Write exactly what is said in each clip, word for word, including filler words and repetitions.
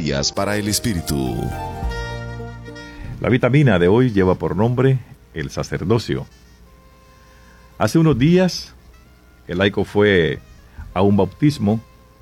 diarias para el espíritu. La vitamina de hoy lleva por nombre el sacerdocio. Hace unos días, el laico fue a un bautismo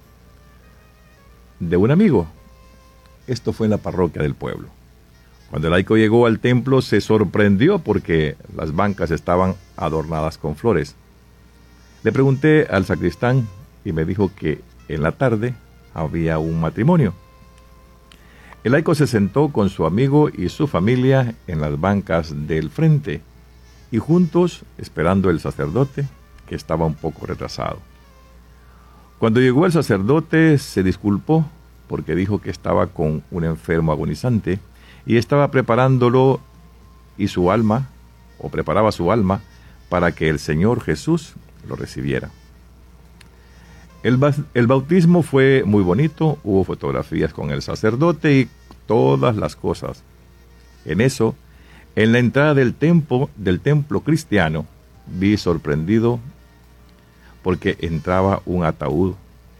de un amigo. Esto fue en la parroquia del pueblo. Cuando el laico llegó al templo, se sorprendió porque las bancas estaban adornadas con flores. Le pregunté al sacristán y me dijo que en la tarde había un matrimonio. El laico se sentó con su amigo y su familia en las bancas del frente y juntos esperando el sacerdote, que estaba un poco retrasado. Cuando llegó el sacerdote se disculpó porque dijo que estaba con un enfermo agonizante y estaba preparándolo y su alma, o preparaba su alma, para que el Señor Jesús lo recibiera. El, el bautismo fue muy bonito, hubo fotografías con el sacerdote y todas las cosas. En eso, en la entrada del templo, del templo cristiano, vi sorprendido porque entraba un ataúd.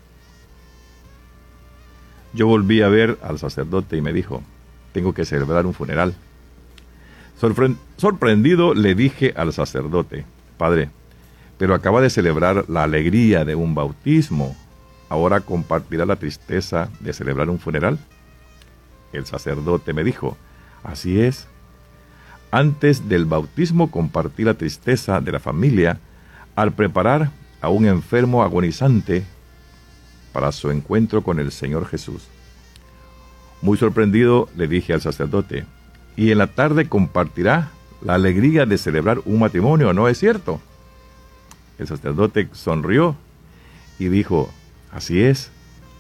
Yo volví a ver al sacerdote y me dijo, tengo que celebrar un funeral. Sorpre- sorprendido le dije al sacerdote, Padre, pero acaba de celebrar la alegría de un bautismo. ¿Ahora compartirá la tristeza de celebrar un funeral? El sacerdote me dijo, así es. Antes del bautismo compartí la tristeza de la familia al preparar a un enfermo agonizante para su encuentro con el Señor Jesús. Muy sorprendido le dije al sacerdote, y en la tarde compartirá la alegría de celebrar un matrimonio, ¿no es cierto? El sacerdote sonrió y dijo, así es.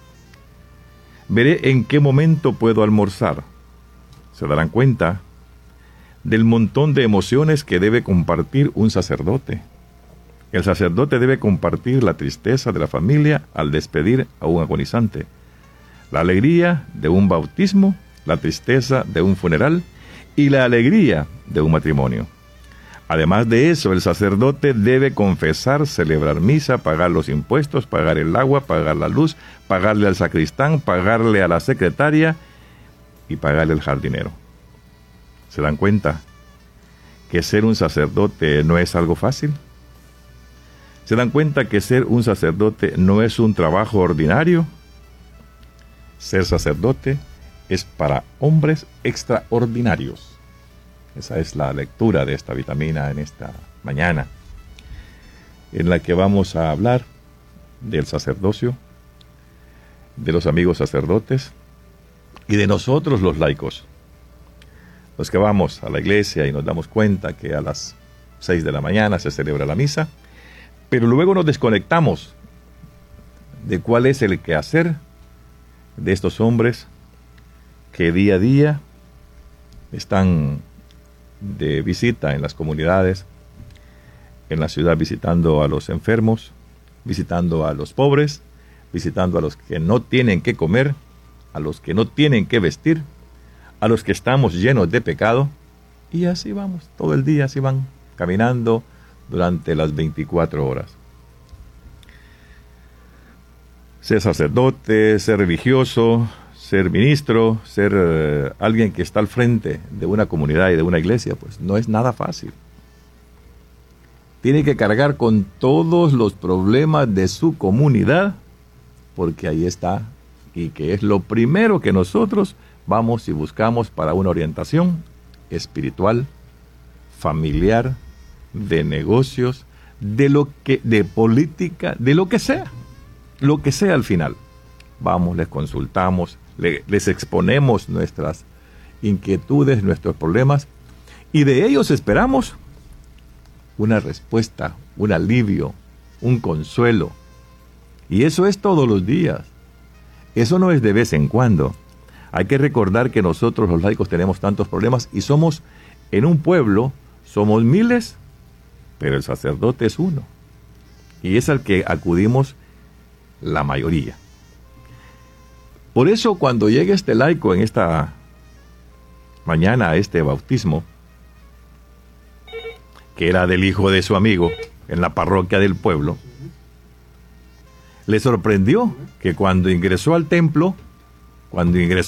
Veré en qué momento puedo almorzar. Se darán cuenta del montón de emociones que debe compartir un sacerdote. El sacerdote debe compartir la tristeza de la familia al despedir a un agonizante, la alegría de un bautismo, la tristeza de un funeral y la alegría de un matrimonio. Además de eso, el sacerdote debe confesar, celebrar misa, pagar los impuestos, pagar el agua, pagar la luz, pagarle al sacristán, pagarle a la secretaria y pagarle al jardinero. ¿Se dan cuenta que ser un sacerdote no es algo fácil? ¿Se dan cuenta que ser un sacerdote no es un trabajo ordinario? Ser sacerdote es para hombres extraordinarios. Esa es la lectura de esta vitamina en esta mañana, en la que vamos a hablar del sacerdocio, de los amigos sacerdotes y de nosotros los laicos, los que vamos a la iglesia y nos damos cuenta que a las seis de la mañana se celebra la misa, pero luego nos desconectamos de cuál es el quehacer de estos hombres que día a día están de visita en las comunidades, en la ciudad, visitando a los enfermos, visitando a los pobres, visitando a los que no tienen que comer, a los que no tienen que vestir, a los que estamos llenos de pecado, y así vamos, todo el día, así van caminando durante las veinticuatro horas. Ser sacerdote, ser religioso, ser ministro, ser uh, alguien que está al frente de una comunidad y de una iglesia, pues no es nada fácil. Tiene que cargar con todos los problemas de su comunidad, porque ahí está, y que es lo primero que nosotros vamos y buscamos para una orientación espiritual, familiar, de negocios, de lo que, de política, de lo que sea, lo que sea al final. Vamos, les consultamos, le, les exponemos nuestras inquietudes, nuestros problemas, y de ellos esperamos una respuesta, un alivio, un consuelo. Y eso es todos los días. Eso no es de vez en cuando. Hay que recordar que nosotros los laicos tenemos tantos problemas y somos, en un pueblo, somos miles, pero el sacerdote es uno. Y es al que acudimos la mayoría. Por eso cuando llegue este laico en esta mañana a este bautismo, que era del hijo de su amigo en la parroquia del pueblo, le sorprendió que cuando ingresó al templo, cuando ingresó